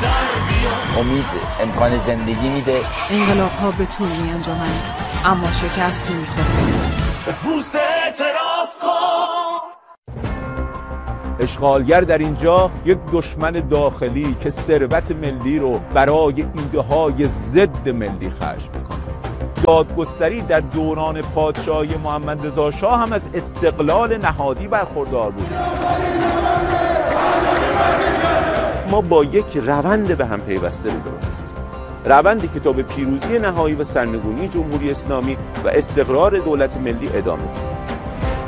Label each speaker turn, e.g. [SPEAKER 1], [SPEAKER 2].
[SPEAKER 1] امید امکان زندگی میده.
[SPEAKER 2] انقلاب ها به طول می انجامن، اما شکست نمیخوره.
[SPEAKER 3] پوست اعتراف کن.
[SPEAKER 4] اشغالگر در اینجا یک دشمن داخلی که ثروت ملی رو برای ایده‌های ضد ملی خرج میکنه. دادگستری در دوران پادشاهی محمد رضا شاه هم از استقلال نهادی برخوردار بود. ما با یک روند به هم پیوسته رو هستیم، روندی که تا به پیروزی نهایی و سرنگونی جمهوری اسلامی و استقرار دولت ملی ادامه دارد.